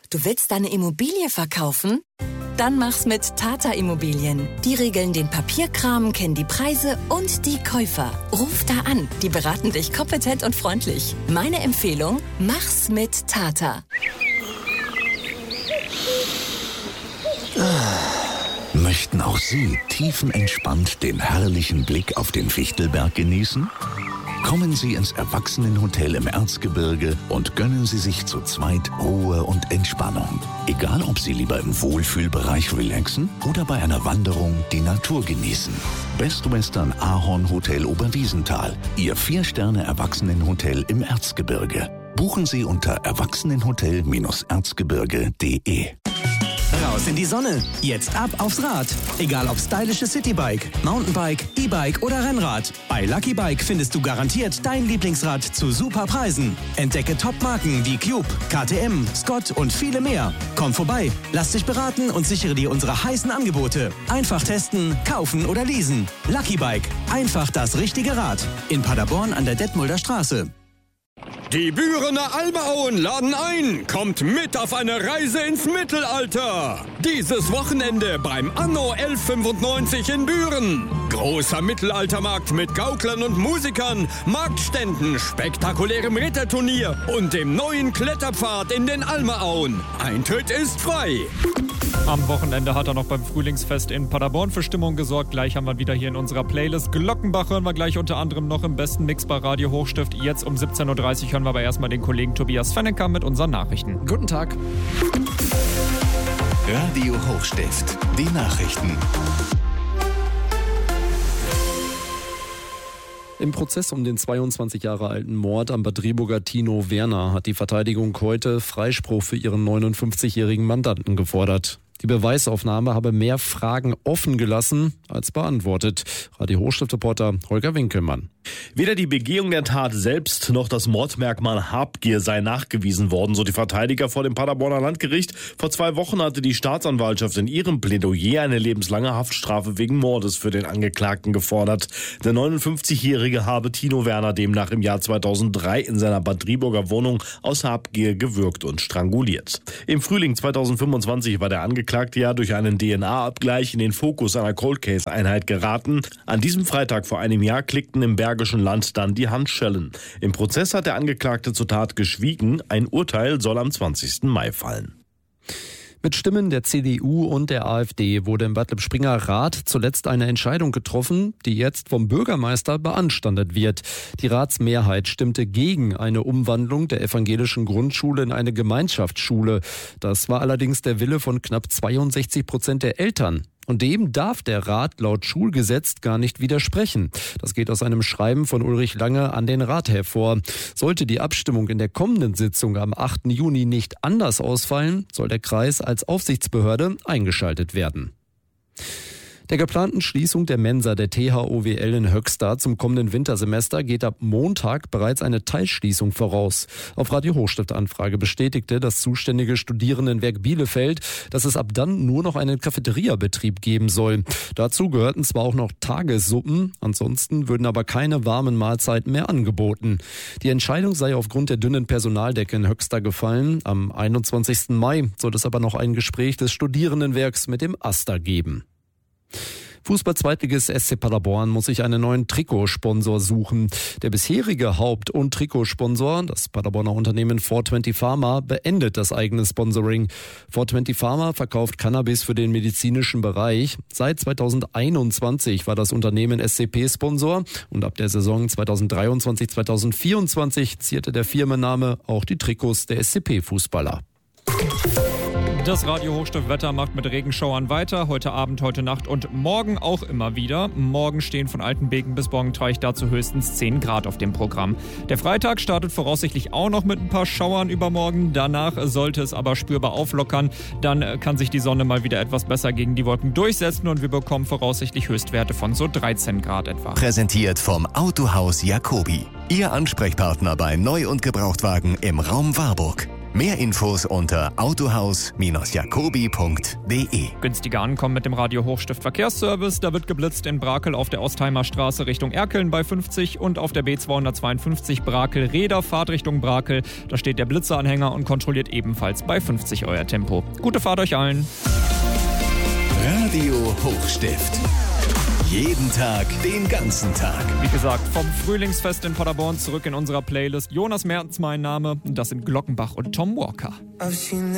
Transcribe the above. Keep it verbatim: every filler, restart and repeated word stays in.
Du willst deine Immobilie verkaufen? Dann mach's mit Tata Immobilien. Die regeln den Papierkram, kennen die Preise und die Käufer. Ruf da an, die beraten dich kompetent und freundlich. Meine Empfehlung, mach's mit Tata. Möchten auch Sie tiefenentspannt den herrlichen Blick auf den Fichtelberg genießen? Kommen Sie ins Erwachsenenhotel im Erzgebirge und gönnen Sie sich zu zweit Ruhe und Entspannung. Egal, ob Sie lieber im Wohlfühlbereich relaxen oder bei einer Wanderung die Natur genießen. Best Western Ahorn Hotel Oberwiesenthal, Ihr Vier-Sterne-Erwachsenenhotel im Erzgebirge. Buchen Sie unter erwachsenenhotel erzgebirge punkt de. Raus in die Sonne. Jetzt ab aufs Rad. Egal ob stylisches Citybike, Mountainbike, E-Bike oder Rennrad. Bei Lucky Bike findest du garantiert dein Lieblingsrad zu super Preisen. Entdecke Top-Marken wie Cube, K T M, Scott und viele mehr. Komm vorbei, lass dich beraten und sichere dir unsere heißen Angebote. Einfach testen, kaufen oder leasen. Lucky Bike. Einfach das richtige Rad. In Paderborn an der Detmolder Straße. Die Bürener Almauen laden ein. Kommt mit auf eine Reise ins Mittelalter. Dieses Wochenende beim Anno elf fünfundneunzig in Büren. Großer Mittelaltermarkt mit Gauklern und Musikern, Marktständen, spektakulärem Ritterturnier und dem neuen Kletterpfad in den Almauen. Eintritt ist frei. Am Wochenende hat er noch beim Frühlingsfest in Paderborn für Stimmung gesorgt. Gleich haben wir wieder hier in unserer Playlist. Glockenbach hören wir gleich unter anderem noch im besten Mix bei Radio Hochstift. Jetzt um siebzehn Uhr dreißig hören wir aber erstmal den Kollegen Tobias Fennecker mit unseren Nachrichten. Guten Tag. Radio Hochstift, die Nachrichten. Im Prozess um den zweiundzwanzig Jahre alten Mord am Bad Driburger Tino Werner hat die Verteidigung heute Freispruch für ihren neunundfünfzigjährigen Mandanten gefordert. Die Beweisaufnahme habe mehr Fragen offen gelassen als beantwortet. Radio Hochstift-Reporter Holger Winkelmann. Weder die Begehung der Tat selbst noch das Mordmerkmal Habgier sei nachgewiesen worden, so die Verteidiger vor dem Paderborner Landgericht. Vor zwei Wochen hatte die Staatsanwaltschaft in ihrem Plädoyer eine lebenslange Haftstrafe wegen Mordes für den Angeklagten gefordert. Der neunundfünfzigjährige habe Tino Werner demnach im Jahr zweitausenddrei in seiner Bad Driburger Wohnung aus Habgier gewürgt und stranguliert. Im Frühling zweitausendfünfundzwanzig war der Angeklagte ja durch einen D N A-Abgleich in den Fokus einer Cold-Case-Einheit geraten. An diesem Freitag vor einem Jahr klickten im Bergischen Land dann die Handschellen. Im Prozess hat der Angeklagte zur Tat geschwiegen. Ein Urteil soll am zwanzigsten Mai fallen. Mit Stimmen der C D U und der AfD wurde im Bad Lippspringer Rat zuletzt eine Entscheidung getroffen, die jetzt vom Bürgermeister beanstandet wird. Die Ratsmehrheit stimmte gegen eine Umwandlung der evangelischen Grundschule in eine Gemeinschaftsschule. Das war allerdings der Wille von knapp zweiundsechzig Prozent der Eltern. Und dem darf der Rat laut Schulgesetz gar nicht widersprechen. Das geht aus einem Schreiben von Ulrich Lange an den Rat hervor. Sollte die Abstimmung in der kommenden Sitzung am achten Juni nicht anders ausfallen, soll der Kreis als Aufsichtsbehörde eingeschaltet werden. Der geplanten Schließung der Mensa der T H O W L in Höxter zum kommenden Wintersemester geht ab Montag bereits eine Teilschließung voraus. Auf Radio Hochstift Anfrage bestätigte das zuständige Studierendenwerk Bielefeld, dass es ab dann nur noch einen Cafeteriabetrieb geben soll. Dazu gehörten zwar auch noch Tagessuppen, ansonsten würden aber keine warmen Mahlzeiten mehr angeboten. Die Entscheidung sei aufgrund der dünnen Personaldecke in Höxter gefallen. Am einundzwanzigsten Mai soll es aber noch ein Gespräch des Studierendenwerks mit dem AStA geben. Fußball-Zweitligist S C Paderborn muss sich einen neuen Trikotsponsor suchen. Der bisherige Haupt- und Trikotsponsor, das Paderborner Unternehmen four twenty Pharma, beendet das eigene Sponsoring. four twenty Pharma verkauft Cannabis für den medizinischen Bereich. Seit zweitausendeinundzwanzig war das Unternehmen S C P-Sponsor und ab der Saison zweitausenddreiundzwanzig zweitausendvierundzwanzig zierte der Firmenname auch die Trikots der S C P-Fußballer. Das Radio Hochstift-Wetter macht mit Regenschauern weiter. Heute Abend, heute Nacht und morgen auch immer wieder. Morgen stehen von Altenbeken bis Borgentreich dazu höchstens zehn Grad auf dem Programm. Der Freitag startet voraussichtlich auch noch mit ein paar Schauern übermorgen. Danach sollte es aber spürbar auflockern. Dann kann sich die Sonne mal wieder etwas besser gegen die Wolken durchsetzen und wir bekommen voraussichtlich Höchstwerte von so dreizehn Grad etwa. Präsentiert vom Autohaus Jacobi. Ihr Ansprechpartner bei Neu- und Gebrauchtwagen im Raum Warburg. Mehr Infos unter autohaus jacobi punkt de. Günstiger ankommen mit dem Radio Hochstift Verkehrsservice. Da wird geblitzt in Brakel auf der Ostheimer Straße Richtung Erkeln bei fünfzig und auf der B zweihundertzweiundfünfzig Brakel-Reder Fahrt Richtung Brakel. Da steht der Blitzeranhänger und kontrolliert ebenfalls bei fünfzig euer Tempo. Gute Fahrt euch allen. Radio Hochstift. Jeden Tag, den ganzen Tag. Wie gesagt, vom Frühlingsfest in Paderborn zurück in unserer Playlist. Jonas Mertens mein Name und das sind Glockenbach und Tom Walker.